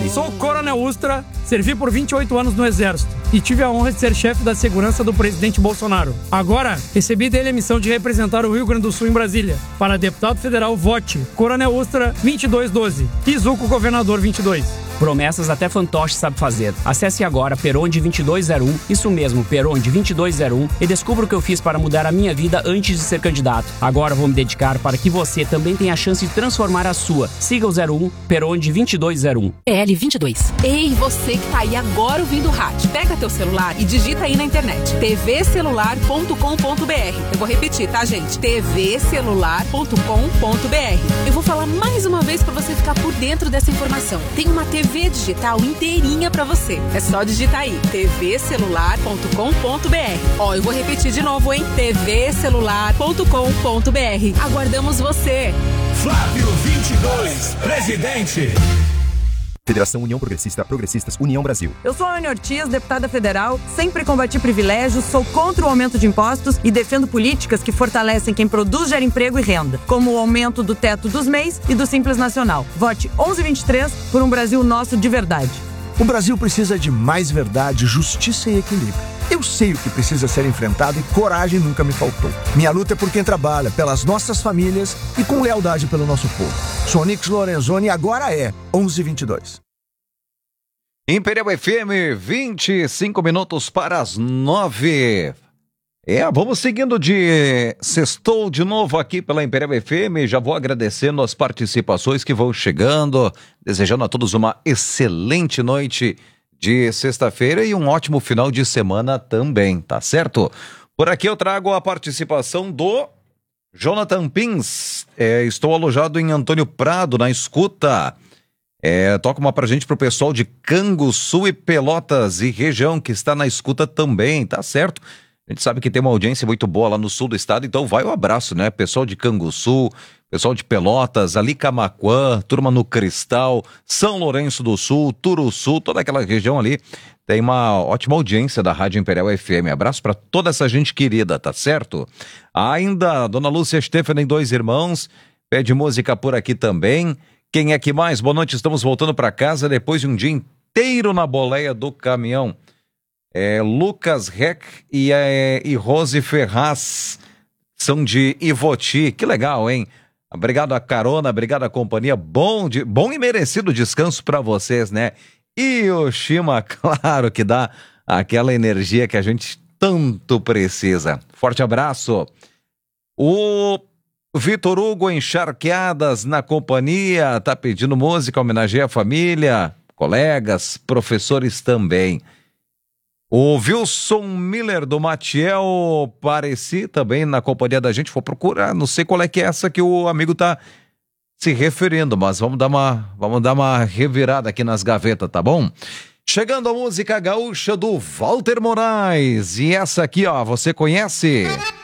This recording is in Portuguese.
FM. Sou Coronel Ustra, servi por 28 anos no Exército e tive a honra de ser chefe da segurança do presidente Bolsonaro. Agora, recebi dele a missão de representar o Rio Grande do Sul em Brasília. Para deputado federal, vote Coronel Ustra 2212 e Zuco Governador 22. Promessas até fantoche sabe fazer. Acesse agora Peronde 2201, isso mesmo, Peronde 2201, e descubra o que eu fiz para mudar a minha vida antes de ser candidato. Agora vou me dedicar para que você também tenha a chance de transformar a sua. Siga o 01 Peronde 2201. PL22. Ei, você que tá aí agora ouvindo o rádio, pega teu celular e digita aí na internet tvcelular.com.br. Eu vou repetir, tá, gente? tvcelular.com.br. Eu vou falar mais uma vez para você ficar por dentro dessa informação. Tem uma TV digital inteirinha pra você. É só digitar aí, tvcelular.com.br. Ó, eu vou repetir de novo, hein? tvcelular.com.br. Aguardamos você. Flávio 22, presidente. Federação União Progressista, Progressistas, União Brasil. Eu sou a Ana Ortiz, deputada federal, sempre combati privilégios, sou contra o aumento de impostos e defendo políticas que fortalecem quem produz, gera emprego e renda, como o aumento do teto dos MEIs e do Simples Nacional. Vote 1123 por um Brasil nosso de verdade. O Brasil precisa de mais verdade, justiça e equilíbrio. Eu sei o que precisa ser enfrentado e coragem nunca me faltou. Minha luta é por quem trabalha, pelas nossas famílias e com lealdade pelo nosso povo. Sou Onix Lorenzoni e agora é 11:22. Imperial FM, 25 minutos para as 9. Vamos seguindo de sextou de novo aqui pela Imperial FM. Já vou agradecendo as participações que vão chegando, desejando a todos uma excelente noite de sexta-feira e um ótimo final de semana também, tá certo? Por aqui eu trago a participação do Jonathan Pins. Estou alojado em Antônio Prado, na escuta. Toca uma pra gente pro pessoal de Canguçu e Pelotas e região que está na escuta também, tá certo? A gente sabe que tem uma audiência muito boa lá no sul do estado, então vai o abraço, né? Pessoal de Canguçu, pessoal de Pelotas, ali Camaquã, turma no Cristal, São Lourenço do Sul, Turuçu, toda aquela região ali, tem uma ótima audiência da Rádio Imperial FM. Abraço para toda essa gente querida, tá certo? Ainda, Dona Lúcia Stephanie, dois irmãos, pede música por aqui também. Quem é que mais? Boa noite, estamos voltando para casa depois de um dia inteiro na boleia do caminhão. Lucas Reck e Rose Ferraz são de Ivoti. Que legal, hein? Obrigado a carona, obrigado a companhia. Bom e merecido descanso para vocês, né? E o Shima, claro que dá aquela energia que a gente tanto precisa. Forte abraço. O Vitor Hugo Encharqueadas na companhia, tá pedindo música, homenageia a família, colegas, professores também. O Wilson Miller do Matiel Pareci também na companhia da gente. Vou procurar, não sei qual é que é essa que o amigo tá se referindo, mas vamos dar uma revirada aqui nas gavetas, tá bom? Chegando a música gaúcha do Walter Moraes. E essa aqui, ó, você conhece?